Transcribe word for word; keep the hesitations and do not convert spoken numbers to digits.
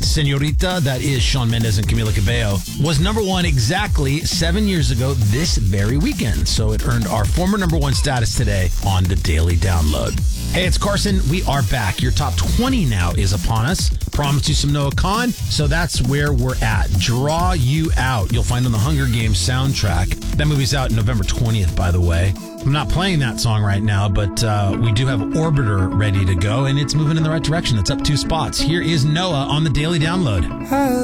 Senorita, that is Shawn Mendes and Camila Cabello, was number one exactly seven years ago this very weekend. So it earned our former number one status today on the Daily Download. Hey, it's Carson. We are back. Your top twenty now is upon us. Promised you some Noah Kahan, so that's where we're at. Draw You Out. You'll find on the Hunger Games soundtrack. That movie's out November twentieth, by the way. I'm not playing that song right now, but uh, we do have Orbiter ready to go, and it's moving in the right direction. It's up two spots. Here is Noah on the Daily Download.